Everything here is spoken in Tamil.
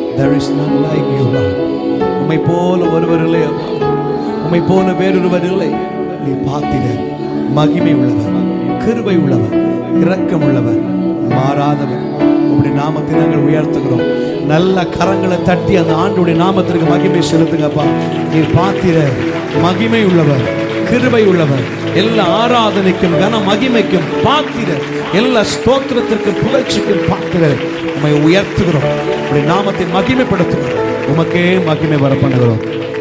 There is none like you, Lord. உம்மை போல ஒருவர் இல்லை அப்பா, உம்மை போல வேறொருவர் இல்லை. நீ பாத்திரர், மகிமை உள்ளவர், கிருபை உள்ளவர், இரக்கம் உள்ளவர், மாறாதவர். உம்முடைய நாமத்தை நாங்கள் உயர்த்துகிறோம். நல்ல கரங்களை தட்டி அந்த ஆண்டுடைய நாமத்திற்கு மகிமை செலுத்துங்கப்பா. நீர் பாத்திரர், மகிமை உள்ளவர், கிருபை உள்ளவர், எல்லா ஆராதனைக்கும் கன மகிமைக்கும் பாத்திரர், எல்லா ஸ்தோத்திரத்திற்கும் புகழ்ச்சிக்கும் பாத்திரர். உம்மை உயர்த்துகிறோம், உம்முடைய நாமத்தை மகிமைப்படுத்துகிறோம், உமக்கே மகிமை வர பண்ணுகிறோம்.